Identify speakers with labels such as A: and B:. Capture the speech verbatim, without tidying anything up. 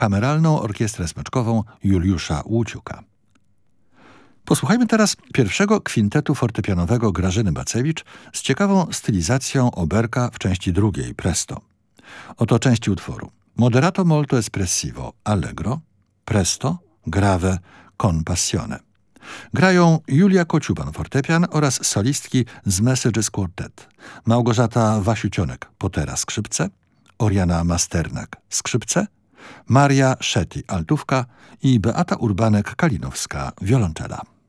A: Kameralną Orkiestrę Smyczkową Juliusza Łuciuka. Posłuchajmy teraz pierwszego kwintetu fortepianowego Grażyny Bacewicz z ciekawą stylizacją oberka w części drugiej, presto. Oto części utworu: moderato molto espressivo, allegro, presto, grave, con passione. Grają Julia Kociuban fortepian oraz solistki z Messages Quartet: Małgorzata Wasiucionek-Potera skrzypce, Oriana Masternak skrzypce, Maria Szetty altówka i Beata Urbanek-Kalinowska wiolonczela.